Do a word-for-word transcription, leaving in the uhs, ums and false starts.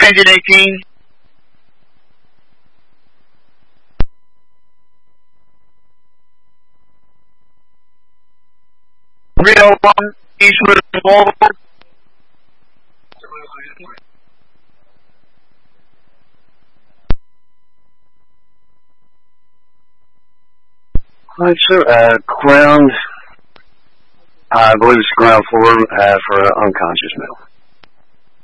engine eighteen. three oh one, Eastwood Boulevard. Alright, sir, uh, ground, I believe it's ground floor, uh, for an unconscious male.